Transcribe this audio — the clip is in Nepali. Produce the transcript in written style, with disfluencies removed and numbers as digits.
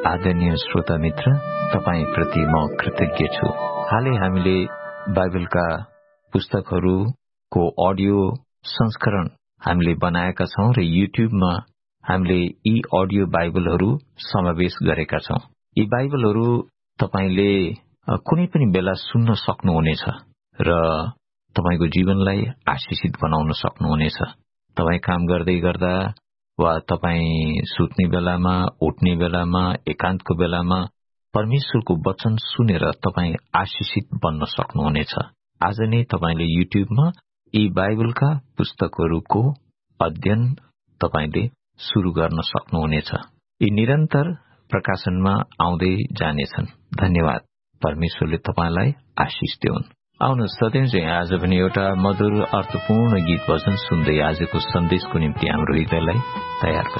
आदरणीय श्रोता मित्र, तपाईप्रति म कृतज्ञ छु। हालै हामीले बाइबलका पुस्तकहरूको अडियो संस्करण हामीले बनाएका छौं र युट्युबमा हामीले यी अडियो बाइबलहरू समावेश गरेका छौं। यी बाइबलहरू तपाईले कुनै पनि बेला सुन्न सक्नुहुनेछ र तपाईको जीवनलाई आशिषित बनाउन सक्नुहुनेछ। तपाई काम गर्दै गर्दा वा तपाई सुत्ने बेलामा, उठ्ने बेलामा, एकान्तको बेलामा परमेश्वरको वचन सुनेर तपाई आशिषित बन्न सक्नुहुनेछ। आज नै तपाईले युट्युबमा यी बाइबलका पुस्तकहरूको अध्ययन तपाईले शुरू गर्न सक्नुहुनेछ। यी निरन्तर प्रकाशनमा आउँदै जानेछन्। धन्यवाद। परमेश्वरले तपाईलाई आशिष दिउन्। आउनुहोस् सधैँ चाहिँ आज पनि एउटा मधुर अर्थपूर्ण गीत भजन सुन्दै आजको सन्देशको निम्ति हाम्रो हृदयलाई तयार